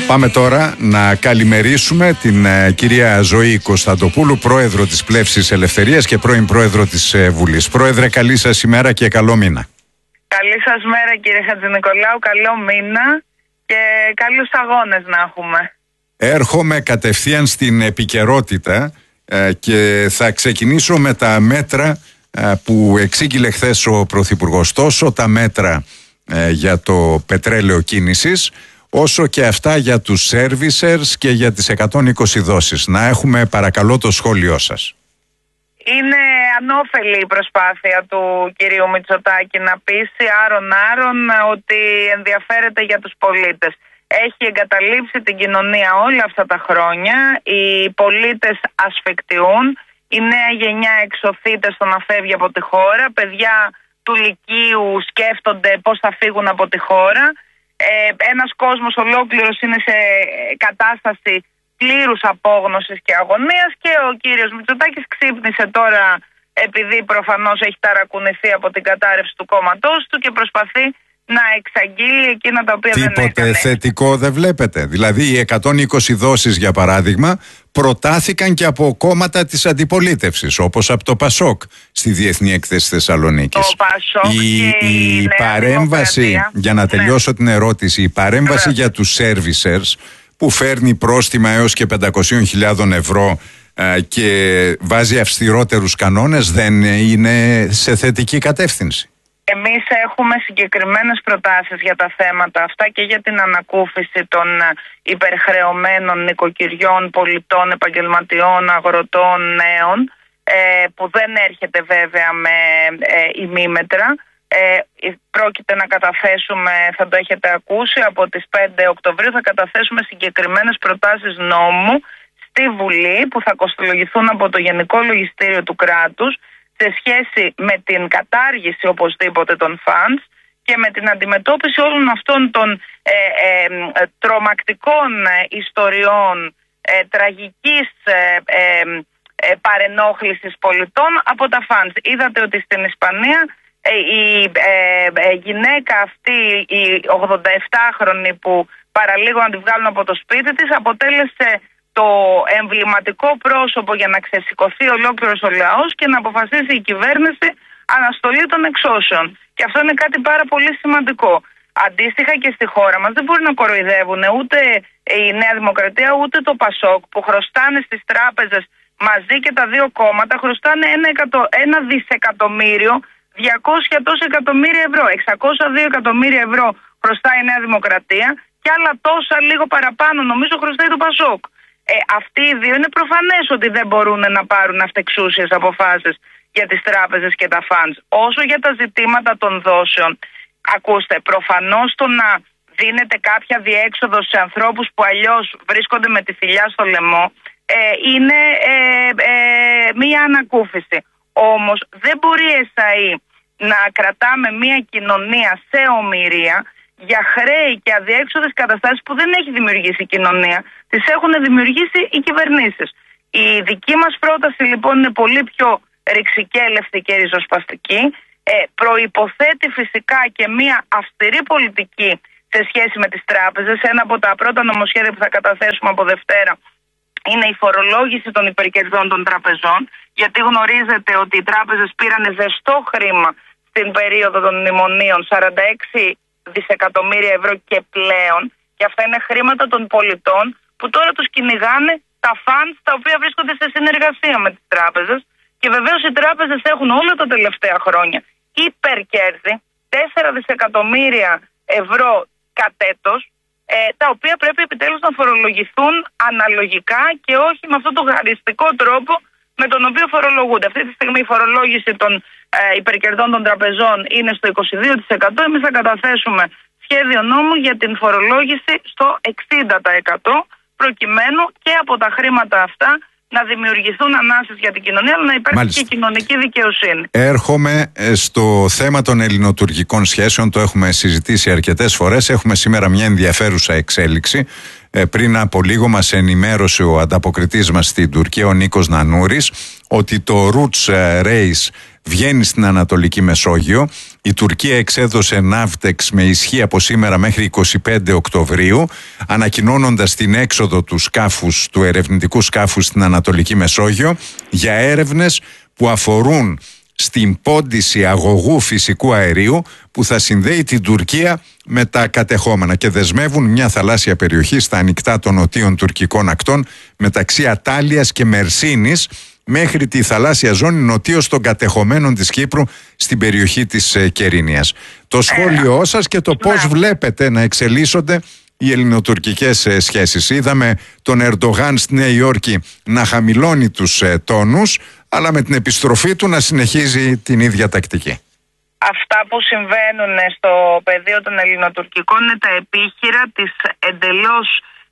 Πάμε τώρα να καλημερίσουμε την κυρία Ζωή Κωνσταντοπούλου, πρόεδρο της Πλεύσης Ελευθερίας και πρώην πρόεδρο της Βουλής. Πρόεδρε, καλή σας ημέρα και καλό μήνα. Καλή σας μέρα κύριε Χατζηνικολάου, καλό μήνα και καλούς αγώνες να έχουμε. Έρχομαι κατευθείαν στην επικαιρότητα και θα ξεκινήσω με τα μέτρα που εξήγηλε χθες ο Πρωθυπουργός. Τόσο τα μέτρα για το πετρέλαιο κίνησης, όσο και αυτά για τους servicers και για τις 120 δόσεις. Να έχουμε παρακαλώ το σχόλιο σας. Είναι ανώφελη η προσπάθεια του κυρίου Μητσοτάκη να πείσει άρον ότι ενδιαφέρεται για τους πολίτες. Έχει εγκαταλείψει την κοινωνία όλα αυτά τα χρόνια, οι πολίτες ασφικτιούν, η νέα γενιά εξωθείται στο να φεύγει από τη χώρα, παιδιά του λυκείου σκέφτονται πώς θα φύγουν από τη χώρα. Ένας κόσμος ολόκληρος είναι σε κατάσταση πλήρους απόγνωσης και αγωνίας και ο κύριος Μητσοτάκης ξύπνησε τώρα επειδή προφανώς έχει ταρακουνηθεί από την κατάρρευση του κόμματός του και προσπαθεί να εξαγγείλει εκείνα τα οποία δεν έκανε. Τίποτε θετικό δεν βλέπετε? Δηλαδή οι 120 δόσεις για παράδειγμα προτάθηκαν και από κόμματα της αντιπολίτευσης, όπως από το Πασόκ στη Διεθνή Έκθεση Θεσσαλονίκης. Το Πασόκ η παρέμβαση, για να τελειώσω την ερώτηση, η παρέμβαση για τους servicers που φέρνει πρόστιμα έως και 500.000 ευρώ και βάζει αυστηρότερους κανόνες, δεν είναι σε θετική κατεύθυνση? Εμείς έχουμε συγκεκριμένες προτάσεις για τα θέματα αυτά και για την ανακούφιση των υπερχρεωμένων νοικοκυριών, πολιτών, επαγγελματιών, αγροτών, νέων, που δεν έρχεται βέβαια με ημίμετρα. Πρόκειται να καταθέσουμε, θα το έχετε ακούσει, από τις 5 Οκτωβρίου θα καταθέσουμε συγκεκριμένες προτάσεις νόμου στη Βουλή που θα κοστολογηθούν από το Γενικό Λογιστήριο του κράτους σε σχέση με την κατάργηση οπωσδήποτε των funds και με την αντιμετώπιση όλων αυτών των τρομακτικών ιστοριών τραγικής παρενόχλησης πολιτών από τα funds. Είδατε ότι στην Ισπανία η γυναίκα αυτή, η 87χρονη που παραλίγο να τη βγάλουν από το σπίτι της, αποτέλεσε το εμβληματικό πρόσωπο για να ξεσηκωθεί ολόκληρος ο λαός και να αποφασίσει η κυβέρνηση αναστολή των εξώσεων. Και αυτό είναι κάτι πάρα πολύ σημαντικό. Αντίστοιχα και στη χώρα μας δεν μπορεί να κοροϊδεύουν ούτε η Νέα Δημοκρατία ούτε το Πασόκ που χρωστάνε στις τράπεζες μαζί και τα δύο κόμματα χρωστάνε 1 δισεκατομμύριο 200 τόσα εκατομμύρια ευρώ. 602 εκατομμύρια ευρώ χρωστάει η Νέα Δημοκρατία και άλλα τόσα λίγο παραπάνω νομίζω χρωστάει το Πασόκ. Αυτοί οι δύο είναι προφανές ότι δεν μπορούν να πάρουν αυτεξούσιες αποφάσεις για τις τράπεζες και τα funds. Όσο για τα ζητήματα των δόσεων, ακούστε, προφανώς το να δίνεται κάποια διέξοδο σε ανθρώπους που αλλιώς βρίσκονται με τη θηλιά στο λαιμό είναι μία ανακούφιση. Όμως δεν μπορεί ΕΣΑΗ να κρατάμε μία κοινωνία σε ομηρία για χρέη και αδιέξοδες καταστάσεις που δεν έχει δημιουργήσει η κοινωνία, τις έχουν δημιουργήσει οι κυβερνήσεις. Η δική μας πρόταση λοιπόν είναι πολύ πιο ρηξικέλευτη και ριζοσπαστική. Προϋποθέτει φυσικά και μία αυστηρή πολιτική σε σχέση με τις τράπεζες. Ένα από τα πρώτα νομοσχέδια που θα καταθέσουμε από Δευτέρα είναι η φορολόγηση των υπερκερδών των τραπεζών, γιατί γνωρίζετε ότι οι τράπεζες πήραν ζεστό χρήμα στην περίοδο των μνημονίων, 46 δισεκατομμύρια ευρώ και πλέον, και αυτά είναι χρήματα των πολιτών που τώρα τους κυνηγάνε τα funds τα οποία βρίσκονται σε συνεργασία με τις τράπεζες και βεβαίως οι τράπεζες έχουν όλα τα τελευταία χρόνια υπερκέρδη 4 δισεκατομμύρια ευρώ κατ' έτος, τα οποία πρέπει επιτέλους να φορολογηθούν αναλογικά και όχι με αυτόν τον χαριστικό τρόπο με τον οποίο φορολογούνται. Αυτή τη στιγμή η φορολόγηση των υπερκερδών των τραπεζών είναι στο 22%. Εμείς θα καταθέσουμε σχέδιο νόμου για την φορολόγηση στο 60% προκειμένου και από τα χρήματα αυτά να δημιουργηθούν ανάσες για την κοινωνία, αλλά να υπάρχει και κοινωνική δικαιοσύνη. Έρχομαι στο θέμα των ελληνοτουρκικών σχέσεων, το έχουμε συζητήσει αρκετές φορές. Έχουμε σήμερα μια ενδιαφέρουσα εξέλιξη. Πριν από λίγο μας ενημέρωσε ο ανταποκριτής μας στην Τουρκία, ο Νίκος Νανούρης, ότι το Roots Race βγαίνει στην Ανατολική Μεσόγειο. Η Τουρκία εξέδωσε ναύτεξ με ισχύ από σήμερα μέχρι 25 Οκτωβρίου, ανακοινώνοντας την έξοδο του ερευνητικού σκάφους στην Ανατολική Μεσόγειο για έρευνες που αφορούν στην πόντιση αγωγού φυσικού αερίου που θα συνδέει την Τουρκία με τα κατεχόμενα και δεσμεύουν μια θαλάσσια περιοχή στα ανοιχτά των νοτίων τουρκικών ακτών μεταξύ Ατάλειας και Μερσίνης μέχρι τη θαλάσσια ζώνη νοτίως των κατεχομένων της Κύπρου στην περιοχή της Κερίνιας. Το σχόλιο σας και το πώς βλέπετε να εξελίσσονται οι ελληνοτουρκικές σχέσεις. Είδαμε τον Ερντογάν στη Νέα Υόρκη να χαμηλώνει τους τόνους, αλλά με την επιστροφή του να συνεχίζει την ίδια τακτική. Αυτά που συμβαίνουν στο πεδίο των ελληνοτουρκικών είναι τα επίχειρα της εντελώς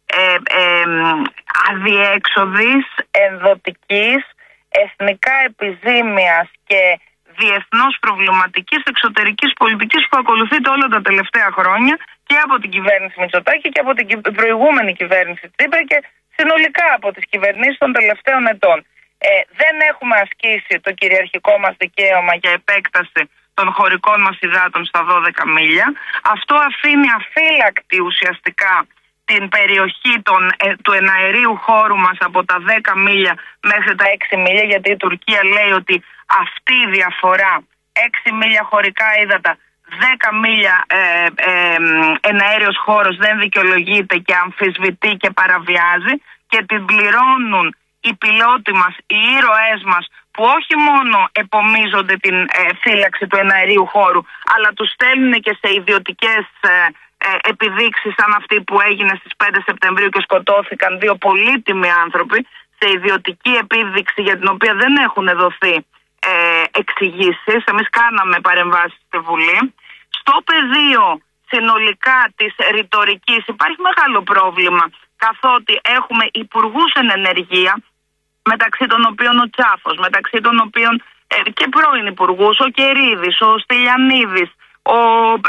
αδιέξοδης, ενδοτικής, εθνικά επιζήμιας και διεθνώς προβληματικής εξωτερικής πολιτικής που ακολουθείται όλα τα τελευταία χρόνια και από την κυβέρνηση Μητσοτάκη και από την προηγούμενη κυβέρνηση Τσίπρα και συνολικά από τις κυβερνήσεις των τελευταίων ετών. Δεν έχουμε ασκήσει το κυριαρχικό μας δικαίωμα για επέκταση των χωρικών μας υδάτων στα 12 μίλια. Αυτό αφήνει αφύλακτη ουσιαστικά την περιοχή του εναερίου χώρου μας από τα 10 μίλια μέχρι τα 6 μίλια, γιατί η Τουρκία λέει ότι αυτή η διαφορά 6 μίλια χωρικά ύδατα, 10 μίλια εναέριος χώρος δεν δικαιολογείται και αμφισβητεί και παραβιάζει και την πληρώνουν οι πιλότοι μας, οι ήρωές μας που όχι μόνο επομίζονται την φύλαξη του εναερίου χώρου αλλά τους στέλνουν και σε ιδιωτικές επιδείξεις σαν αυτή που έγινε στις 5 Σεπτεμβρίου και σκοτώθηκαν 2 πολύτιμοι άνθρωποι σε ιδιωτική επίδειξη για την οποία δεν έχουν δοθεί εξηγήσεις. Εμείς κάναμε παρεμβάσεις στη Βουλή. Στο πεδίο συνολικά της ρητορικής υπάρχει μεγάλο πρόβλημα, καθότι έχουμε υπουργούς εν ενεργεία, μεταξύ των οποίων ο Τσάφος, μεταξύ των οποίων και πρώην υπουργούς, ο Κερίδης, ο Στυλιανίδης, ο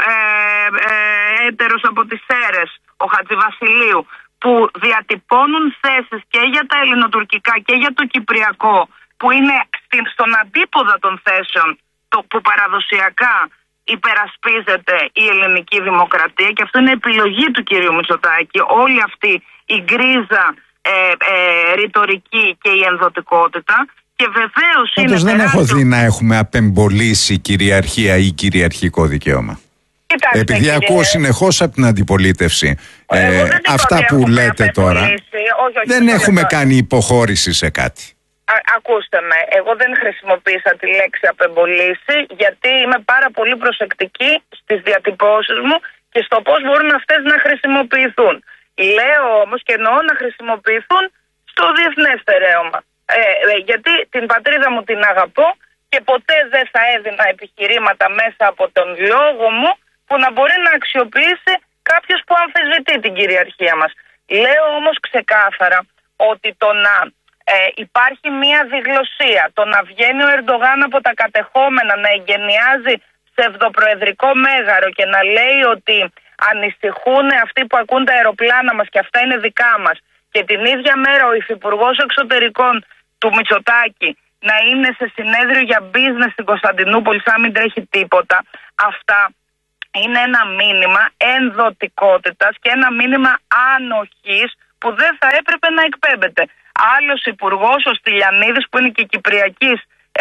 έτερος από τις Σέρες, ο Χατζηβασιλείου, που διατυπώνουν θέσεις και για τα ελληνοτουρκικά και για το κυπριακό, που είναι στον αντίποδα των θέσεων που παραδοσιακά υπερασπίζεται η ελληνική δημοκρατία, και αυτό είναι επιλογή του κυρίου Μητσοτάκη, όλη αυτή η γκρίζα ρητορική και η ενδοτικότητα. Και βεβαίως είναι δεν έχω δει να έχουμε απεμπολίσει κυριαρχία ή κυριαρχικό δικαίωμα. Κοιτάξτε, επειδή ακούω συνεχώς από την αντιπολίτευση αυτά που λέτε τώρα, δεν έχουμε κάνει υποχώρηση σε κάτι. Ακούστε με, εγώ δεν χρησιμοποίησα τη λέξη απεμπολίσει, γιατί είμαι πάρα πολύ προσεκτική στις διατυπώσεις μου και στο πώς μπορούν αυτές να χρησιμοποιηθούν. Λέω όμως και εννοώ να χρησιμοποιηθούν στο διεθνές στερέωμα. Γιατί την πατρίδα μου την αγαπώ και ποτέ δεν θα έδινα επιχειρήματα μέσα από τον λόγο μου που να μπορεί να αξιοποιήσει κάποιος που αμφισβητεί την κυριαρχία μας. Λέω όμως ξεκάθαρα ότι το να υπάρχει μία διγλωσία, το να βγαίνει ο Ερντογάν από τα κατεχόμενα, να εγκαινιάζει ψευδοπροεδρικό μέγαρο και να λέει ότι ανησυχούν αυτοί που ακούν τα αεροπλάνα μας και αυτά είναι δικά μας, και την ίδια μέρα ο υφυπουργός εξωτερικών του Μητσοτάκη να είναι σε συνέδριο για business στην Κωνσταντινούπολη σαν μην τρέχει τίποτα, αυτά είναι ένα μήνυμα ενδοτικότητας και ένα μήνυμα ανοχής που δεν θα έπρεπε να εκπέμπεται. Άλλος υπουργός, ο Στυλιανίδης, που είναι και κυπριακής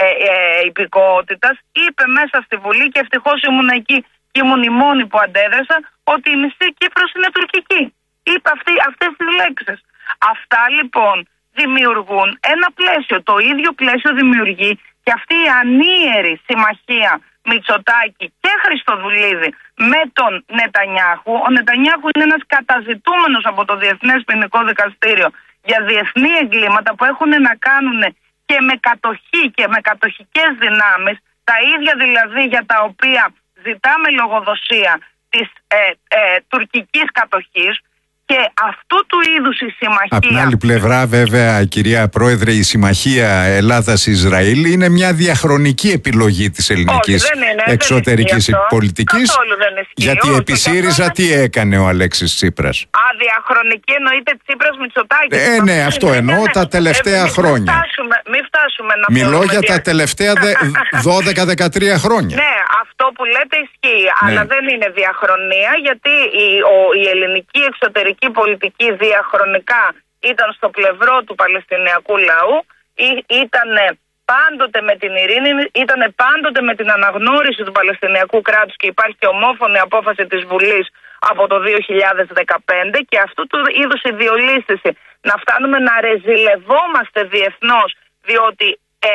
υπηκότητας, είπε μέσα στη Βουλή, και ευτυχώς ήμουν εκεί και ήμουν η μόνη που αντέδρασα, ότι η μισή Κύπρος είναι τουρκική. Είπε αυτές τις λέξεις. Αυτά λοιπόν δημιουργούν ένα πλαίσιο. Το ίδιο πλαίσιο δημιουργεί και αυτή η ανίερη συμμαχία Μητσοτάκη και Χριστοδουλίδη με τον Νετανιάχου. Ο Νετανιάχου είναι ένας καταζητούμενος από το Διεθνές Ποινικό Δικαστήριο για διεθνή εγκλήματα που έχουν να κάνουν και με κατοχή και με κατοχικές δυνάμεις, τα ίδια δηλαδή για τα οποία ζητάμε λογοδοσία της τουρκικής κατοχής. Και αυτού του είδους η συμμαχία... Από την άλλη πλευρά, βέβαια, κυρία Πρόεδρε, η συμμαχία Ελλάδας-Ισραήλ είναι μια διαχρονική επιλογή της ελληνικής εξωτερικής πολιτικής. Γιατί επί ΣΥΡΙΖΑ τι έκανε ο Αλέξης Τσίπρας? Διαχρονική εννοείται Τσίπρας Μητσοτάκη. Ναι, αυτό εννοώ τα τελευταία χρόνια. Μην φτάσουμε να μιλώ για τα τελευταία 12-13 χρόνια. Ναι, αυτό που λέτε ισχύει, αλλά δεν είναι διαχρονία, γιατί η ελληνική εξωτερική πολιτική διαχρονικά ήταν στο πλευρό του Παλαιστινιακού λαού, ήταν πάντοτε με την ειρήνη, ήταν πάντοτε με την αναγνώριση του Παλαιστινιακού κράτους και υπάρχει και ομόφωνη απόφαση της Βουλής από το 2015, και αυτού του είδους η διολίσθηση να φτάνουμε να ρεζιλευόμαστε διεθνώς, διότι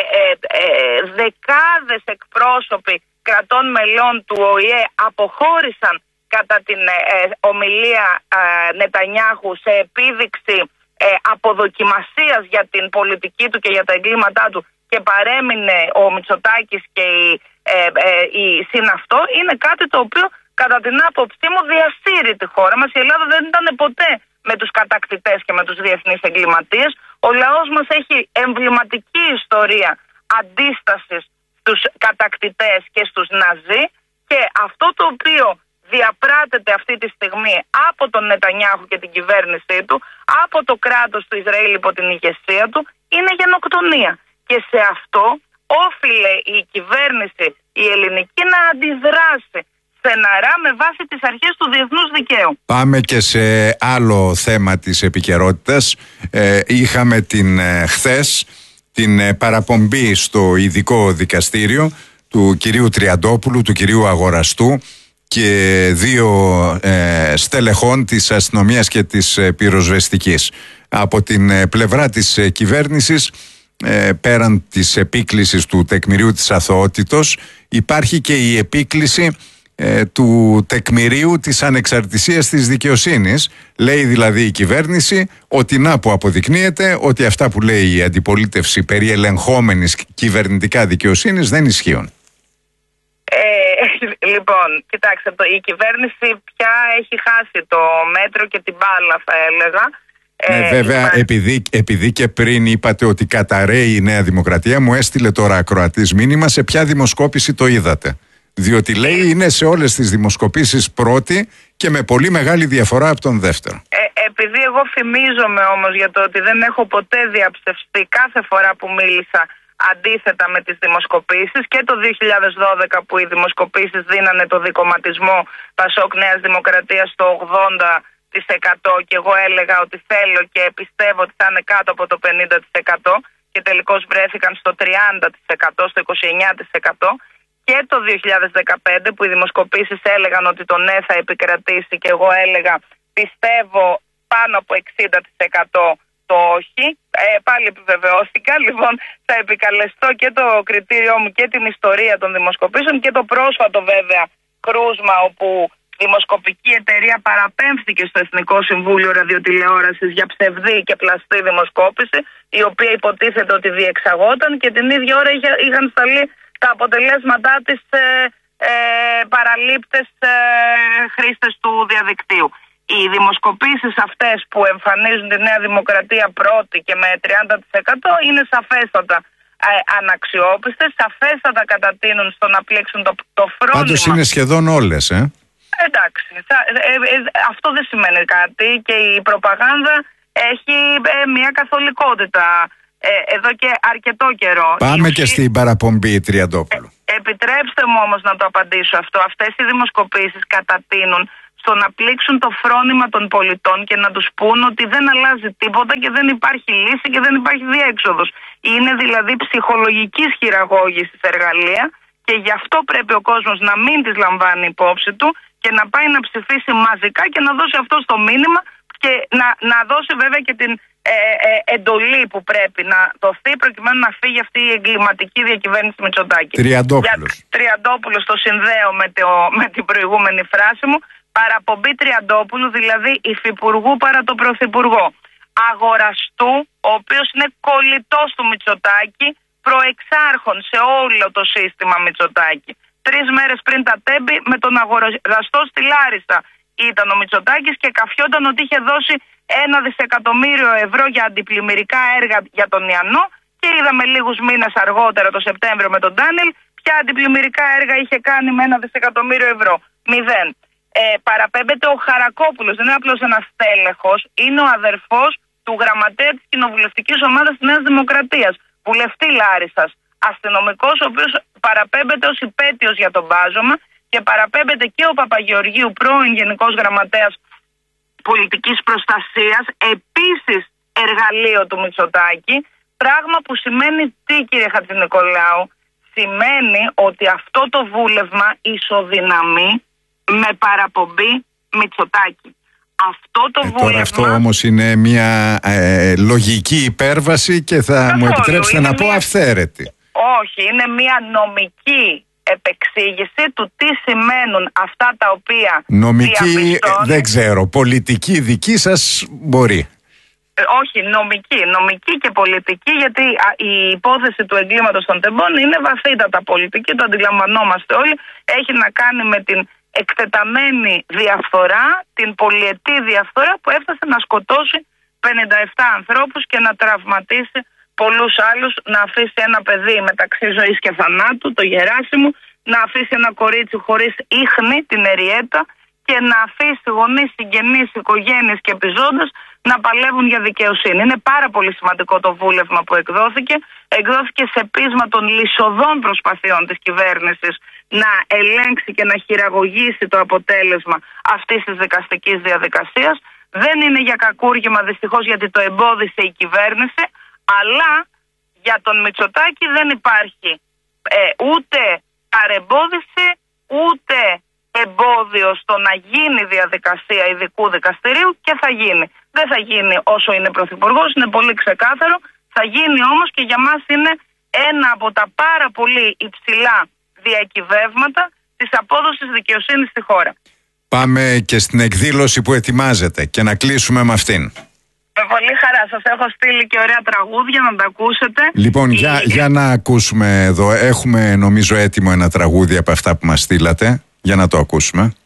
δεκάδες εκπρόσωποι κρατών μελών του ΟΗΕ αποχώρησαν κατά την ομιλία Νετανιάχου σε επίδειξη αποδοκιμασίας για την πολιτική του και για τα εγκλήματά του, και παρέμεινε ο Μητσοτάκης και η συναυτό, είναι κάτι το οποίο κατά την άποψή μου διασύρει τη χώρα μας. Η Ελλάδα δεν ήταν ποτέ με τους κατακτητές και με τους διεθνείς εγκληματίες. Ο λαός μας έχει εμβληματική ιστορία αντίστασης στους κατακτητές και στους Ναζί, και αυτό το οποίο διαπράττεται αυτή τη στιγμή από τον Νετανιάχου και την κυβέρνησή του, από το κράτος του Ισραήλ υπό την ηγεσία του, είναι γενοκτονία. Και σε αυτό όφιλε η κυβέρνηση η ελληνική να αντιδράσει στεναρά με βάση τις αρχές του διεθνούς δικαίου. Πάμε και σε άλλο θέμα της επικαιρότητας. Είχαμε χθες την παραπομπή στο ειδικό δικαστήριο του κυρίου Τριαντόπουλου, του κυρίου Αγοραστού και δύο στελεχών της αστυνομίας και της πυροσβεστικής. Από την πλευρά της κυβέρνησης, πέραν της επίκλησης του τεκμηρίου της αθωότητος, υπάρχει και η επίκληση του τεκμηρίου της ανεξαρτησίας της δικαιοσύνης. Λέει δηλαδή η κυβέρνηση ότι να που αποδεικνύεται ότι αυτά που λέει η αντιπολίτευση περί ελεγχόμενης κυβερνητικά δικαιοσύνης δεν ισχύουν. Λοιπόν, κοιτάξτε, η κυβέρνηση πια έχει χάσει το μέτρο και την μπάλα, θα έλεγα. Βέβαια, επειδή και πριν είπατε ότι καταραίει η Νέα Δημοκρατία, μου έστειλε τώρα ακροατής μήνυμα σε ποια δημοσκόπηση το είδατε. Διότι λέει είναι σε όλες τις δημοσκοπήσεις πρώτη και με πολύ μεγάλη διαφορά από τον δεύτερο. Επειδή εγώ φημίζομαι όμως για το ότι δεν έχω ποτέ διαψευστεί κάθε φορά που μίλησα αντίθετα με τις δημοσκοπήσεις, και το 2012 που οι δημοσκοπήσεις δίνανε το δικομματισμό Πασόκ Νέας Δημοκρατίας στο 80%, και εγώ έλεγα ότι θέλω και πιστεύω ότι θα είναι κάτω από το 50%, και τελικώς βρέθηκαν στο 30%, στο 29%. Και το 2015 που οι δημοσκοπήσεις έλεγαν ότι το ναι θα επικρατήσει, και εγώ έλεγα πιστεύω πάνω από 60% το όχι, πάλι επιβεβαιώθηκα. Λοιπόν, θα επικαλεστώ και το κριτήριό μου και την ιστορία των δημοσκοπήσεων και το πρόσφατο βέβαια κρούσμα, όπου δημοσκοπική εταιρεία παραπέμφθηκε στο Εθνικό Συμβούλιο Ραδιοτηλεόρασης για ψευδή και πλαστή δημοσκόπηση, η οποία υποτίθεται ότι διεξαγόταν, και την ίδια ώρα είχαν σταλεί τα αποτελέσματά της παραλήπτες χρήστες του διαδικτύου. Οι δημοσκοπήσεις αυτές που εμφανίζουν τη Νέα Δημοκρατία πρώτη και με 30% είναι σαφέστατα αναξιόπιστες, σαφέστατα κατατείνουν στο να πλήξουν το φρόνημα. Πάντως είναι σχεδόν όλες, Εντάξει, αυτό δεν σημαίνει κάτι, και η προπαγάνδα έχει μια καθολικότητα εδώ και αρκετό καιρό. Πάμε και στην παραπομπή Τριαντόπουλου. Επιτρέψτε μου όμως να το απαντήσω αυτό. Αυτές οι δημοσκοπήσεις κατατείνουν στο να πλήξουν το φρόνημα των πολιτών και να τους πούν ότι δεν αλλάζει τίποτα και δεν υπάρχει λύση και δεν υπάρχει διέξοδος. Είναι δηλαδή ψυχολογικής χειραγώγησης εργαλεία, και γι' αυτό πρέπει ο κόσμος να μην τις λαμβάνει υπόψη του και να πάει να ψηφίσει μαζικά και να δώσει αυτό το μήνυμα, και να δώσει βέβαια και την εντολή που πρέπει να δοθεί προκειμένου να φύγει αυτή η εγκληματική διακυβέρνηση Μητσοτάκη. Τριαντόπουλος το συνδέω με την προηγούμενη φράση μου. Παραπομπή Τριαντόπουλου, δηλαδή υφυπουργού παρά το πρωθυπουργό. Αγοραστού, ο οποίος είναι κολλητός του Μητσοτάκη, προεξάρχων σε όλο το σύστημα Μητσοτάκη. 3 μέρες πριν τα τέμπη, με τον αγοραστό στη Λάρισα ήταν ο Μητσοτάκης και καφιόταν ότι είχε δώσει 1 δισεκατομμύριο ευρώ για αντιπλημμυρικά έργα για τον Ιαννό, και είδαμε λίγους μήνες αργότερα, το Σεπτέμβριο με τον Ντάνιλ, ποια αντιπλημμυρικά έργα είχε κάνει με 1 δισεκατομμύριο ευρώ. 0. Παραπέμπεται ο Χαρακόπουλος, δεν είναι απλώς ένας στέλεχος, είναι ο αδερφός του γραμματέα της κοινοβουλευτικής ομάδας της Νέας Δημοκρατίας, βουλευτή Λάρισσας, αστυνομικός, ο οποίος παραπέμπεται ως υπέτειος για τον μπάζωμα, και παραπέμπεται και ο Παπαγεωργίου, πρώην Γενικός Γραμματέας Πολιτικής Προστασίας, επίσης εργαλείο του Μητσοτάκη. Πράγμα που σημαίνει τι, κύριε Χατζηνικολάου? Σημαίνει ότι αυτό το βούλευμα ισοδυναμεί με παραπομπή Μητσοτάκη. Αυτό το βούλευμα... Τώρα αυτό όμως είναι μια λογική υπέρβαση και θα μου επιτρέψετε να πω αυθαίρετη. Όχι, είναι μια νομική επεξήγηση του τι σημαίνουν αυτά τα οποία νομική δεν ξέρω, πολιτική δική σας μπορεί. Όχι, νομική και πολιτική, γιατί η υπόθεση του εγκλήματος των τεμπών είναι βαθύτατα πολιτική, το αντιλαμβανόμαστε όλοι. Έχει να κάνει με την εκτεταμένη διαφθορά, την πολυετή διαφθορά που έφτασε να σκοτώσει 57 ανθρώπους και να τραυματίσει πολλούς άλλους, να αφήσει ένα παιδί μεταξύ ζωής και θανάτου, το Γεράσιμο, να αφήσει ένα κορίτσι χωρίς ίχνη, την Εριέτα, και να αφήσει γονείς, συγγενείς, οικογένειες και επιζώντες να παλεύουν για δικαιοσύνη. Είναι πάρα πολύ σημαντικό το βούλευμα που εκδόθηκε. Εκδόθηκε σε πείσμα των λυσοδών προσπαθειών της κυβέρνησης να ελέγξει και να χειραγωγήσει το αποτέλεσμα αυτής της δικαστικής διαδικασίας. Δεν είναι για κακούργημα δυστυχώς, γιατί το εμπόδισε η κυβέρνηση, αλλά για τον Μητσοτάκη δεν υπάρχει ούτε παρεμπόδιση, ούτε εμπόδιο στο να γίνει διαδικασία ειδικού δικαστηρίου, και θα γίνει. Δεν θα γίνει όσο είναι πρωθυπουργός, είναι πολύ ξεκάθαρο. Θα γίνει όμως, και για μας είναι ένα από τα πάρα πολύ υψηλά διακυβεύματα της απόδοσης δικαιοσύνης στη χώρα. Πάμε και στην εκδήλωση που ετοιμάζετε και να κλείσουμε με αυτήν. Με πολύ χαρά. Σας έχω στείλει και ωραία τραγούδια να τα ακούσετε. Λοιπόν, για να ακούσουμε εδώ. Έχουμε νομίζω έτοιμο ένα τραγούδι από αυτά που μας στείλατε. Για να το ακούσουμε.